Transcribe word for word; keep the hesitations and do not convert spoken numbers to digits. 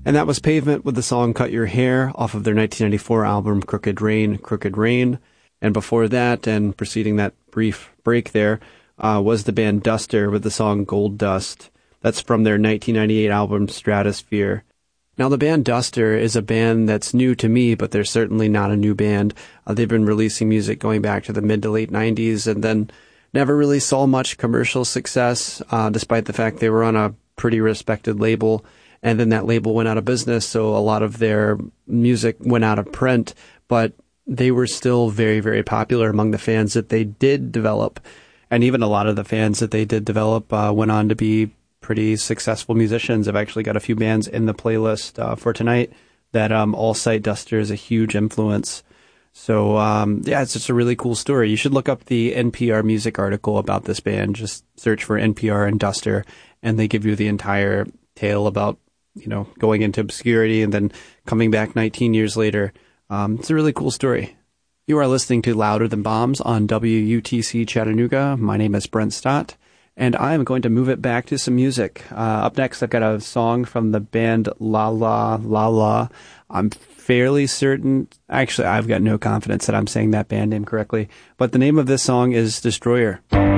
And that was Pavement with the song Cut Your Hair off of their nineteen ninety-four album Crooked Rain, Crooked Rain. And before that, and preceding that brief break there, uh, was the band Duster with the song Gold Dust. That's from their nineteen ninety-eight album Stratosphere. Now, the band Duster is a band that's new to me, but they're certainly not a new band. Uh, they've been releasing music going back to the mid to late nineties and then never really saw much commercial success, uh, despite the fact they were on a pretty respected label. And then that label went out of business, so a lot of their music went out of print, but they were still very, very popular among the fans that they did develop. And even a lot of the fans that they did develop uh, went on to be pretty successful musicians. I've actually got a few bands in the playlist uh, for tonight that um, all cite Duster as a huge influence. So, um, yeah, it's just a really cool story. You should look up the N P R Music article about this band. Just search for N P R and Duster, and they give you the entire tale about, you know, going into obscurity and then coming back nineteen years later. Um, it's a really cool story. You are listening to Louder Than Bombs on W U T C Chattanooga. My name is Brent Stott, and I am going to move it back to some music. Uh, up next, I've got a song from the band La La La La. I'm fairly certain, actually, I've got no confidence that I'm saying that band name correctly, but the name of this song is Destroyer.